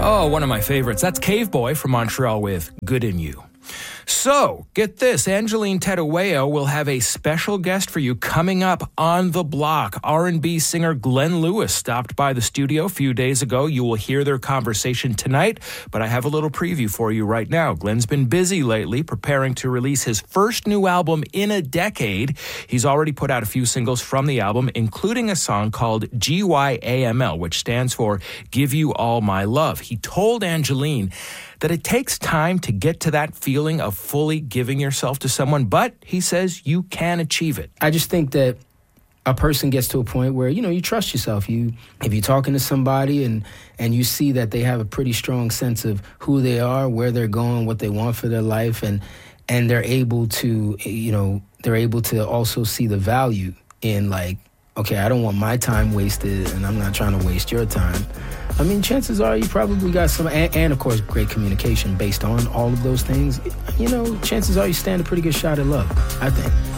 Oh, one of my favorites. That's Cave Boy from Montreal with Good in You. So, get this, Angeline Tetueo will have a special guest for you coming up on The Block. R&B singer Glenn Lewis stopped by the studio a few days ago. You will hear their conversation tonight, but I have a little preview for you right now. Glenn's been busy lately preparing to release his first new album in a decade. He's already put out a few singles from the album, including a song called GYAML, which stands for Give You All My Love. He told Angeline that it takes time to get to that feeling of fully giving yourself to someone, but he says you can achieve it. I just think that a person gets to a point where, you trust yourself. If you're talking to somebody and you see that they have a pretty strong sense of who they are, where they're going, what they want for their life, and they're able to, also see the value in, like, okay, I don't want my time wasted and I'm not trying to waste your time. I mean, chances are you probably got some, and of course, great communication based on all of those things. Chances are you stand a pretty good shot at love, I think.